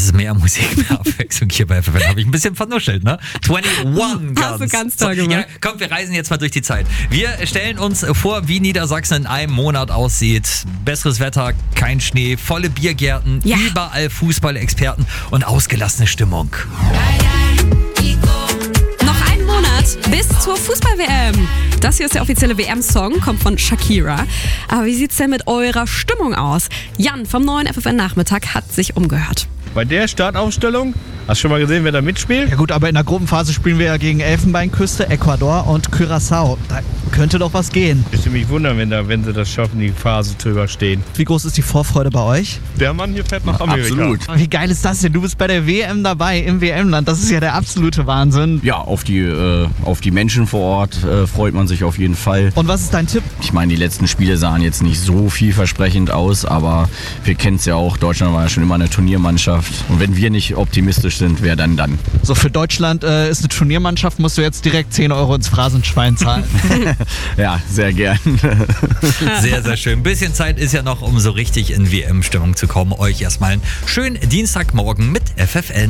Das ist mehr Musik, mehr Abwechslung hier bei FFN. Habe ich ein bisschen vernuschelt, ne? 21 Guns. Hast du ganz toll gemacht. Ja, komm, wir reisen jetzt mal durch die Zeit. Wir stellen uns vor, wie Niedersachsen in einem Monat aussieht. Besseres Wetter, kein Schnee, volle Biergärten, überall Fußballexperten und ausgelassene Stimmung. Noch einen Monat bis zur Fußball-WM. Das hier ist der offizielle WM-Song, kommt von Shakira. Aber wie sieht's denn mit eurer Stimmung aus? Jan vom neuen FFN-Nachmittag hat sich umgehört. Bei der Startaufstellung, hast du schon mal gesehen, wer da mitspielt? Ja gut, aber in der Gruppenphase spielen wir ja gegen Elfenbeinküste, Ecuador und Curaçao. Da könnte doch was gehen. Ich würde mich wundern, wenn sie das schaffen, die Phase zu überstehen. Wie groß ist die Vorfreude bei euch? Der Mann hier fährt nach Amerika. Absolut. Wie geil ist das denn? Du bist bei der WM dabei, im WM-Land. Das ist ja der absolute Wahnsinn. Ja, auf die Menschen vor Ort freut man sich auf jeden Fall. Und was ist dein Tipp? Ich meine, die letzten Spiele sahen jetzt nicht so vielversprechend aus, aber wir kennen es ja auch, Deutschland war ja schon immer eine Turniermannschaft. Und wenn wir nicht optimistisch sind, wer dann? So, für Deutschland ist eine Turniermannschaft, musst du jetzt direkt 10 Euro ins Phrasenschwein zahlen. Ja, sehr gern. Sehr, sehr schön. Ein bisschen Zeit ist ja noch, um so richtig in WM-Stimmung zu kommen. Euch erstmal einen schönen Dienstagmorgen mit FFN.